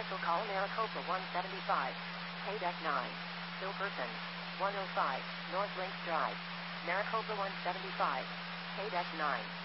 Special call Maricopa 175. KDEC 9. Silverton. 105. North Links Drive. Maricopa 175. KDEC 9.